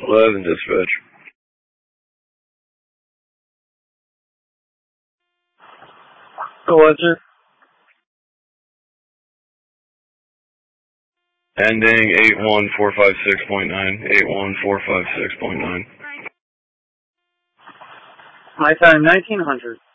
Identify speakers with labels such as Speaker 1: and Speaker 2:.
Speaker 1: 11 dispatch.
Speaker 2: Go ahead, sir.
Speaker 1: Ending 81456.9. 81456.9.
Speaker 2: My time 1900.